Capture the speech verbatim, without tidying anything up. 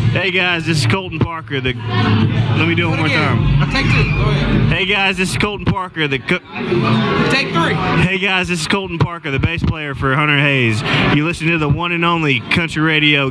Hey guys, this is Colton Parker. The let me do it one more time. Take two. Go ahead. Hey guys, this is Colton Parker. The co- Take three. Hey guys, this is Colton Parker, the bass player for Hunter Hayes. You listen to the one and only country radio